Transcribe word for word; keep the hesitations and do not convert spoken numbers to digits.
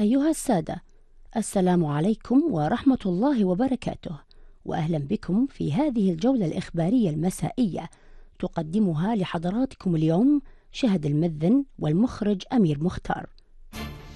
أيها السادة، السلام عليكم ورحمة الله وبركاته، وأهلا بكم في هذه الجولة الإخبارية المسائية تقدمها لحضراتكم اليوم شهد المذن والمخرج أمير مختار.